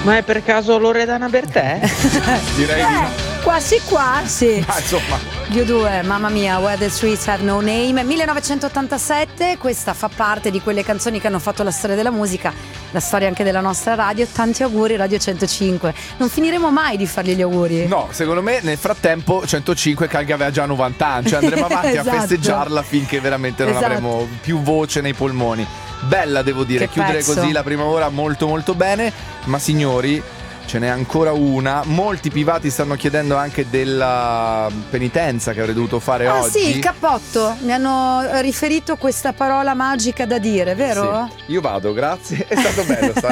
Ma è per caso Loredana Bertè? Direi di no. Quasi quasi. Ma insomma, Dio 2, mamma mia, Where the Streets Have No Name, 1987, questa fa parte di quelle canzoni che hanno fatto la storia della musica, la storia anche della nostra radio. Tanti auguri Radio 105, non finiremo mai di fargli gli auguri. no, secondo me nel frattempo 105 che aveva già 90 anni, cioè andremo avanti Esatto. a festeggiarla finché veramente non Esatto. avremo più voce nei polmoni. Bella, devo dire, Che chiudere pezzo. così la prima ora molto molto bene, ma signori, ce n'è ancora una. Molti privati stanno chiedendo anche della penitenza che avrei dovuto fare Ah oggi. sì, il cappotto, mi hanno riferito questa parola magica da dire, vero? Sì. Io vado, grazie. È stato bello stare